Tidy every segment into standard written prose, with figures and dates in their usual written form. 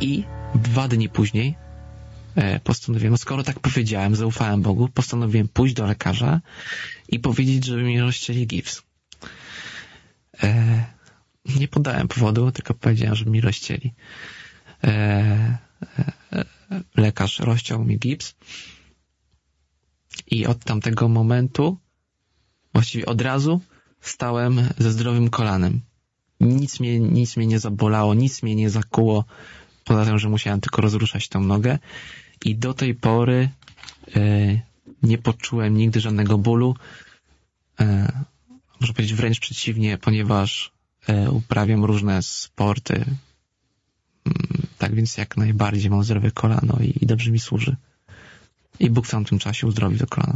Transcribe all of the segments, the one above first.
I 2 dni później postanowiłem, skoro tak powiedziałem, zaufałem Bogu, postanowiłem pójść do lekarza i powiedzieć, żeby mi rozcięli gips. Nie podałem powodu, tylko powiedziałem, żeby mi rozcięli. Lekarz rozciął mi gips i od tamtego momentu, właściwie od razu, stałem ze zdrowym kolanem. Nic mnie nie zabolało, nic mnie nie zakuło, poza tym, że musiałem tylko rozruszać tą nogę i do tej pory nie poczułem nigdy żadnego bólu. Można powiedzieć wręcz przeciwnie, ponieważ uprawiam różne sporty. Tak więc jak najbardziej mam zdrowe kolano i dobrze mi służy. I Bóg w tamtym czasie uzdrowił to kolano.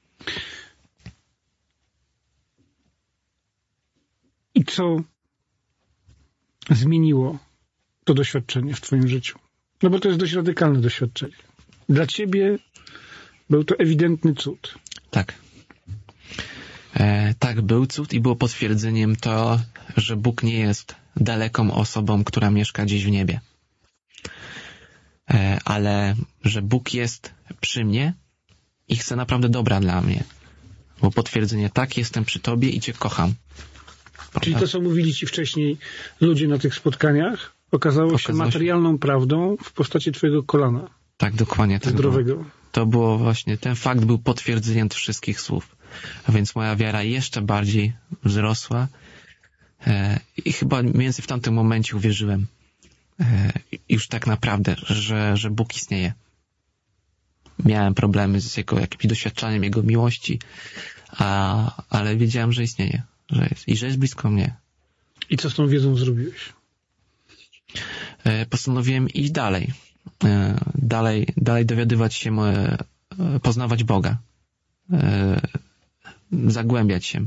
I co zmieniło to doświadczenie w twoim życiu? No bo to jest dość radykalne doświadczenie. Dla ciebie był to ewidentny cud. Tak. Tak, był cud i było potwierdzeniem to, że Bóg nie jest daleką osobą, która mieszka gdzieś w niebie. Ale że Bóg jest przy mnie i chce naprawdę dobra dla mnie. Było potwierdzenie, tak, jestem przy tobie i cię kocham. Czyli to, co mówili ci wcześniej ludzie na tych spotkaniach, okazało się materialną prawdą w postaci twojego kolana. Tak, dokładnie. Tak zdrowego. Było. To było właśnie, ten fakt był potwierdzeniem tych wszystkich słów. A więc moja wiara jeszcze bardziej wzrosła i chyba mniej więcej w tamtym momencie uwierzyłem już tak naprawdę, że Bóg istnieje. Miałem problemy z jego jakimś doświadczaniem Jego miłości, ale wiedziałem, że istnieje, że jest i że jest blisko mnie. I co z tą wiedzą zrobiłeś? Postanowiłem iść dalej. Dalej dowiadywać się, poznawać Boga. Zagłębiać się.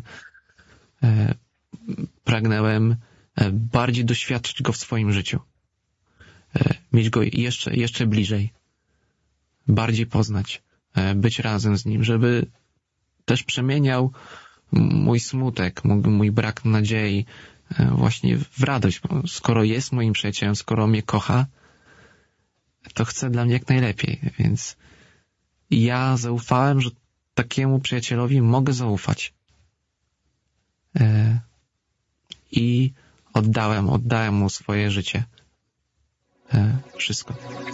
Pragnąłem bardziej doświadczyć Go w swoim życiu. Mieć Go jeszcze bliżej. Bardziej poznać. Być razem z Nim, żeby też przemieniał mój smutek, mój brak nadziei właśnie w radość. Bo skoro jest moim przyjacielem, skoro mnie kocha, to chce dla mnie jak najlepiej. Więc ja zaufałem, że takiemu przyjacielowi mogę zaufać. I oddałem mu swoje życie. Wszystko.